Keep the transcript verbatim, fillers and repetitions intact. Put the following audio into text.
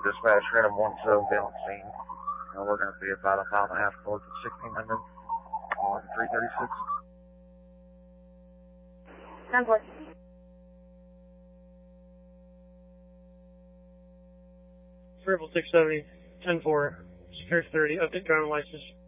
Dispatch, Random one seven down at scene. Uh, we're going to be about a mile and a half north of sixteen hundred on three thirty-six. ten four. Triple six seventy, ten four, secure thirty, update driver license,